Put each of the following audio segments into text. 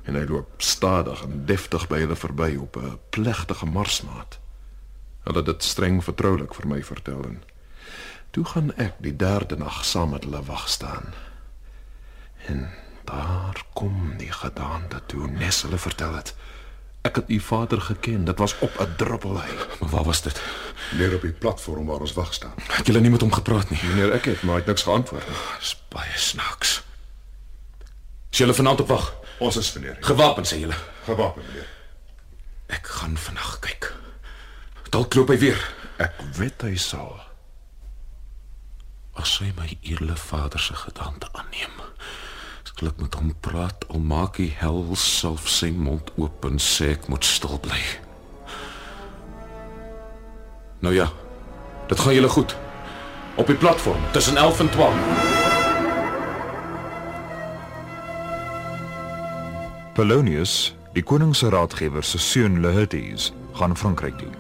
En hy loop stadig en deftig by hulle verby op 'n plegtige marsmaat. Hulle het dit streng vertroulik vir my vertel en toe gaan ek die derde nag saam met hulle wag staan. En daar kom die gedaante toe, Nes hulle vertel het. Ek het u vader geken, dit was op 'n druppelhy. Maar waar was dit? Neer op die platform waar ons wag staan. Het julle nie met hom gepraat nie? Meneer, ek het, maar hy het niks geantwoord nie. Dis baie snaaks. Is julle vanaand op wag? Ons is, meneer. Gewapen, sê julle. Gewapen, meneer. Ek gaan vandag kyk. Dalk loop hy weer. Ek weet hy sal. As hy my eerlike vader se gedagte aanneem, sal ek met hom praat, al maak die hel self sy mond oop en sê ek moet stil bly. Nou ja, dit gaan julle goed. Op die platform, tussen 11 en 12. Polonius, die koning se raadgewer se seun Laertes, gaan Frankryk toe.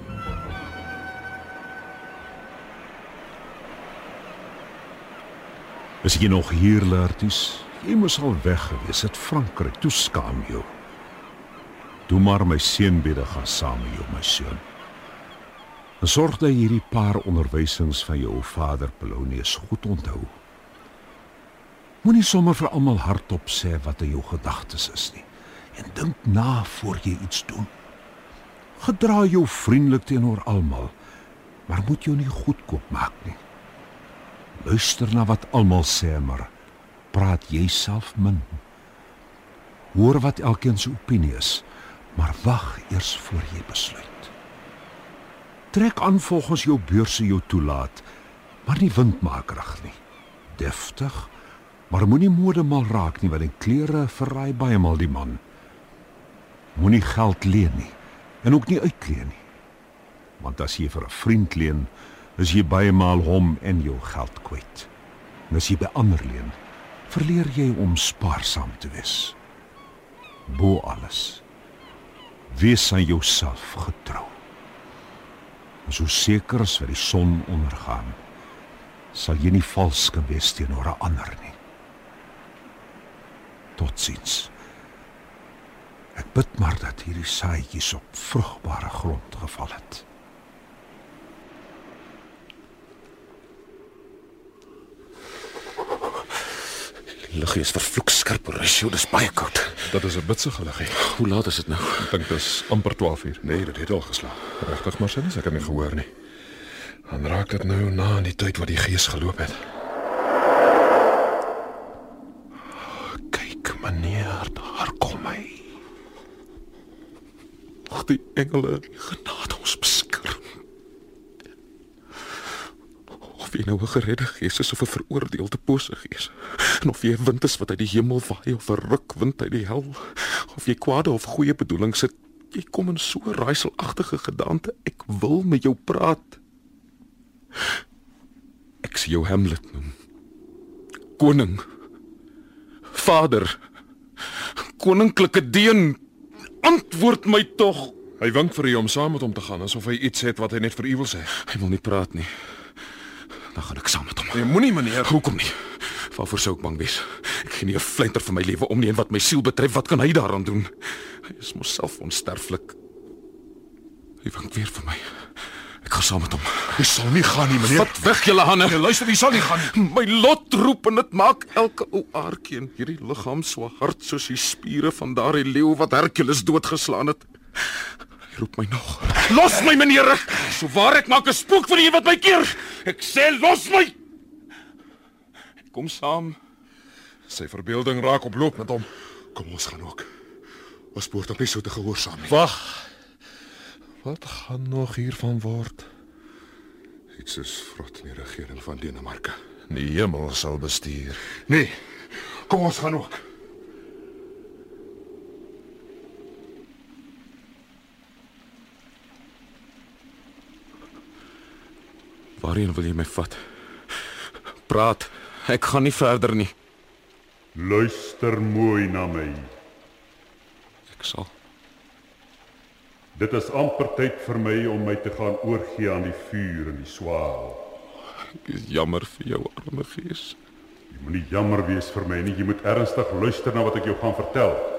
Is jy nog hier, Laertes? Jy moes al weg gewees het, Frankryk, toe skaam jou. Doe maar my seunbede gaan saam met jou, my seun. En sorg dat jy hierdie paar onderwysings van jou vader Polonius goed onthou. Moenie sommer vir almal hardop sê wat in jou gedagtes is nie. En dink na voor jy iets doen. Gedra jou vriendelik teenoor almal, maar moet jou nie goedkoop maak nie. Luister na wat almal sê, maar praat jy self min. Hoor wat elkeen se opinie is, maar wag eers voor jy besluit. Trek aan volgens jou beurse jou toelaat, maar nie windmakerig nie. Deftig, maar moenie modemal raak nie, want die klere verraai baie maal die man. Moenie geld leen nie, en ook nie uitleen nie. Want as jy vir 'n vriend leen, is jy baie maal hom en jou geld kwyt. En as jy by ander leen, verleer jy om spaarsaam te wees. Bo alles, wees aan jouself getrou. En so seker as wat die son ondergaan, sal jy nie vals kan wees teenoor 'n ander nie. Totsiens. Ek bid maar dat hierdie saadjies op vrugbare grond geval het. Die luggie is vervloek skerp, Horatio, dis baie koud. Dat is 'n bitsige luggie. Hoe laat is dit nou? Ek dink dis amper 12:00. Nee, dit het al geslaap. Regtig, maar sinus ek het nie gehoor nie. Dan raak dit nou na die tyd wat die gees geloop het. Kyk, meneer, daar kom hy. Ag, die engele, die genade ons beskerm. Of jy nou 'n geredde gees is of 'n veroordeelde bose gees, en of jy 'n wind is wat uit die hemel waai of 'n rukwind uit die hel, of jy kwade of goeie bedoelings het, jy kom in so 'n raaiselagtige gedagte, ek wil met jou praat. Ek sien jou Hamlet noem. Koning, vader, koninklike deun, antwoord my tog. Hy wink vir u om saam met hom te gaan, asof hy iets het wat hy net vir u wil sê. Hy wil nie praat nie. Dan gaan ek saam met hom. Nee, moenie, meneer. Hoekom nie? Waarvoor sou ek bang wees? Ek gee nie 'n flinter vir my lewe om nie, en wat my siel betref, wat kan hy daaraan doen? Hy is mos self onsterflik. Hy wink weer vir my. Ek gaan saam met hom. Jy sal nie gaan nie, meneer. Vat weg julle hande. Nee, luister, jy sal nie gaan nie. My lot roep en dit maak elke ou aardjie in hierdie liggaam so hard soos die spiere van daardie leeu wat Hercules doodgeslaan het. Hy roep my nog. Los my, meneer! So waar ek maak 'n spook van die een wat my keer. Ek sê los my. Ek kom saam. Sy verbeelding raak op loop met hom. Kom, ons gaan ook. Ons behoort ook nie so te gehoorsaam nie. Wag. Wat gaan nog hiervan word? Iets is vrot in die regering van Denemarke. Die hemel sal bestuur. Nee, kom ons gaan ook. Waarheen wil jy my vat? Praat. Ek gaan nie verder nie. Luister mooi na my. Ek sal. Dit is amper tyd vir my om my te gaan oorgee aan die vuur en die swaal. Ek is jammer vir jou, arme gees. Jy moenie jammer wees vir my nie, jy moet ernstig luister na wat ek jou gaan vertel.